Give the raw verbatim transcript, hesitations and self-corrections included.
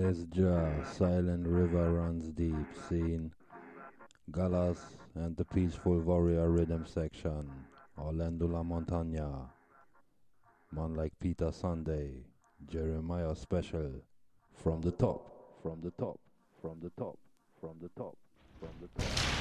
Yes, Jah, silent river runs deep, seen Galas and the peaceful warrior rhythm section, Orlando La Montaña, man like Peter Sunday, Jeremiah Special, from the top, from the top, from the top, from the top, from the top.